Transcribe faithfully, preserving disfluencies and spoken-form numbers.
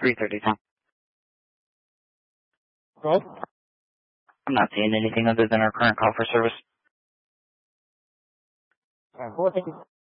three thirty Tom. Right? I'm not seeing anything other than our current call for service. Uh, four fifty